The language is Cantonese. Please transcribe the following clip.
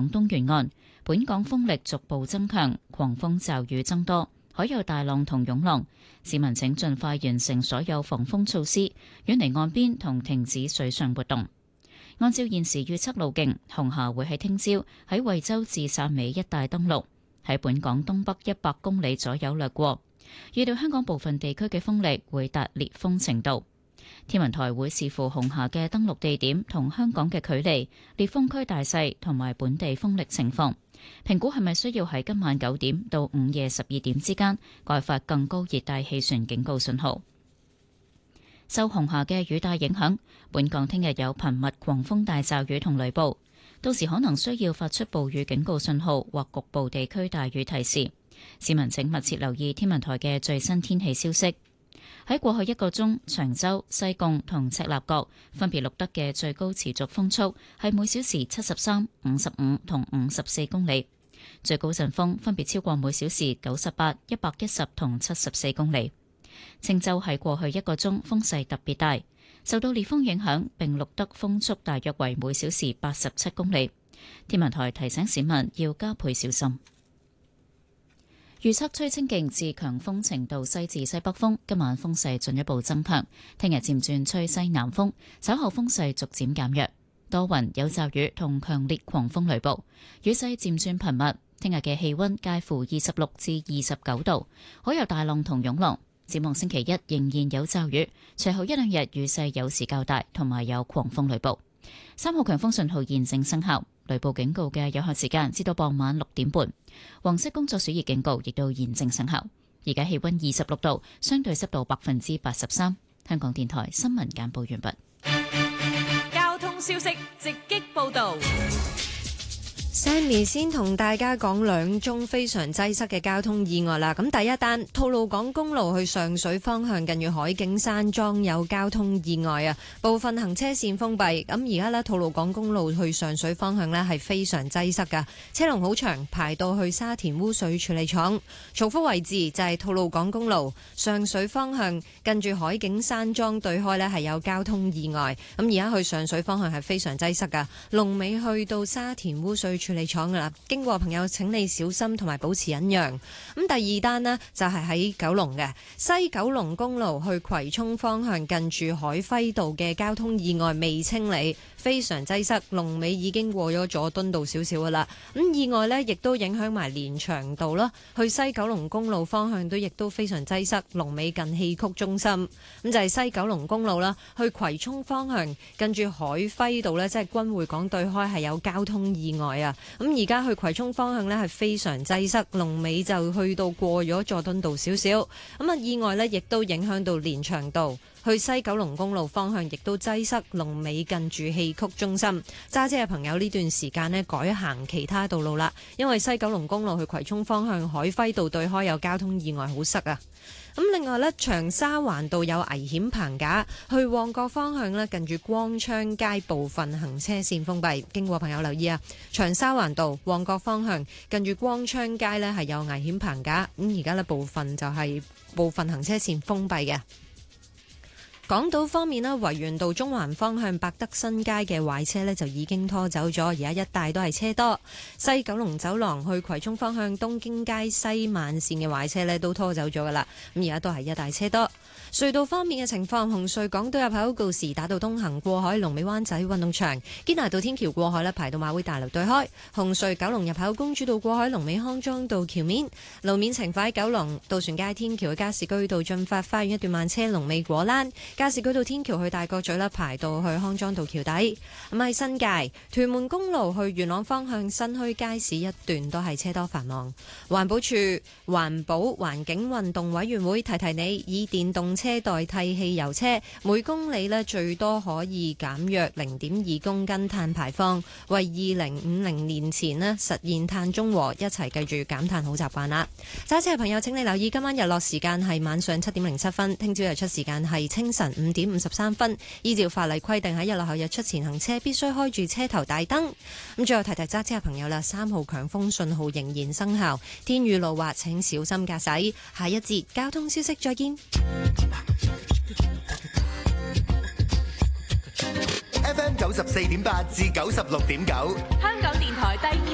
廣東沿岸，本港風力逐步增強，狂風驟雨增多，海有大浪同湧浪。市民請盡快完成所有防風措施，遠離岸邊同停止水上活動。按照現時預測路徑，紅霞會喺聽朝喺惠州至汕尾一帶登陸，喺本港東北100公里左右掠過。預料香港部分地區嘅風力會達烈風程度。天文台會視乎紅霞嘅登陸地點同香港嘅距離、烈風區大細同埋本地風力情況，評估係咪需要喺今晚9點到午夜12點之間改發更高熱帶氣旋警告信號。受紅霞嘅雨帶影響，本港聽日有頻密狂風大驟雨同雷暴，到時可能需要發出暴雨警告信號或局部地區大雨提示。市民請密切留意天文台嘅最新天氣消息。喺過去1個鐘，長洲、西貢同赤鱲角分別錄得嘅最高持續風速係每小時73、55同54公里，最高陣風分別超過每小時98、110同74公里。青洲喺過去1個鐘風勢特別大，受到烈風影響，並錄得風速大約為每小時87公里。天文台提醒市民要加倍小心。預測吹清勁至強風程度西至西北風，今晚風勢進一步增強，聽日漸轉吹西南風，稍後風勢逐漸減弱，多雲有驟雨同強烈狂風雷暴，雨勢漸轉頻密。聽日嘅氣溫介乎26至29度，海有大浪同湧浪。展望星期一仍然有驟雨，隨後1、2日雨勢有時較大，同埋有狂風雷暴。3號強風信號現正生效，雷暴警告嘅有效時間至到傍晚6點半。黃色工作暑熱警告亦都現正生效。而家氣溫26度，相對濕度83%。香港電台新聞簡報完畢。 交通消息直擊報道。 Sammy 先同大家講2宗非常擠塞嘅交通意外啦。咁第一單，吐露港公路去上水方向近住海景山莊有交通意外啊，部分行車線封閉。咁而家呢，吐露港公路去上水方向呢係非常擠塞噶，車龍好長，排到去沙田污水處理廠。重複位置就係吐露港公路上水方向近住海景山莊對開呢係有交通意外。咁而家去上水方向係非常擠塞噶，龍尾去到沙田污水處理廠噶啦，經過朋友請你小心同埋保持忍讓。咁第二單呢，就係喺九龍嘅西九龍公路去葵涌方向近住海輝道嘅交通意外未清理，非常擠塞，龍尾已經過咗佐敦道少少噶啦。咁意外呢，亦都影響埋連翔道啦，去西九龍公路方向都亦都非常擠塞，龍尾近戲曲中心。咁就係西九龍公路啦，去葵涌方向近住海輝道呢，即係君匯港對開係有交通意外啊。咁而家去葵涌方向呢係非常擠塞，龍尾就去到過咗佐敦道少少。咁啊意外呢亦都影響到連翔道，去西九龍公路方向亦都擠塞，龍尾近住戲曲中心。揸車嘅朋友呢段時間呢改行其他道路啦，因為西九龍公路去葵涌方向海輝道對開有交通意外，好塞啊。咁另外呢，長沙灣道有危險棚架，去旺角方向呢，近住光昌街部分行車線封閉，經過朋友留意啊。長沙灣道旺角方向近住光昌街呢係有危險棚架，咁而家呢部分就係部分行車線封閉嘅。港島方面呢，維園道中環方向百德新街嘅壞車呢就已經拖走咗，而家一帶都係車多。西九龍走廊去葵涌方向東京街西慢線嘅壞車呢都拖走咗噶啦，咁而家都係一帶車多。隧道方面嘅情況，紅隧港島入口告士打道東行過海，龍尾灣仔運動場堅拿道天橋過海呢排到馬會大樓對開。紅隧九龍入口公主道過海，龍尾康莊道橋面。路面情況喺九龍渡船街天橋嘅加士居道進發花園一段慢車，龍尾果欄。加士居道天橋去大角咀啦，排到去康莊道橋底。咁喺新界屯門公路去元朗方向新墟街市一段都係車多繁忙。環保署環保環境運動委員會提提你，以電動車代替汽油車，每公里呢最多可以減約0.2公斤碳排放，為2050年前呢實現碳中和，一齊繼續減碳好習慣啦。揸車嘅朋友請你留意，今晚日落時間係晚上7點07分，聽朝日出時間係清晨5點53分。依照法例規定，喺日落後日出前行車必須開住車頭大燈。咁最後提提揸車嘅朋友啦，3號強風信號仍然生效，天雨路滑，請小心駕駛。下一節交通消息再見。 FM 94.8至96.9， 香港電台第二